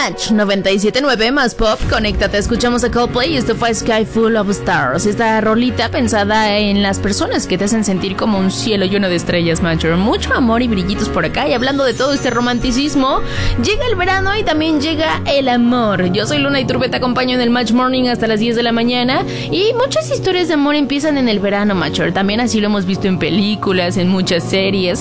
Match 97.9 más pop, conéctate, escuchamos a Coldplay y esto fue Sky Full of Stars. Esta rolita pensada en las personas que te hacen sentir como un cielo lleno de estrellas, macho. Mucho amor y brillitos por acá. Y hablando de todo este romanticismo, llega el verano y también llega el amor. Yo soy Luna Iturbe, te acompaño en el Match Morning hasta las 10 de la mañana. Y muchas historias de amor empiezan en el verano, macho. También así lo hemos visto en películas, en muchas series.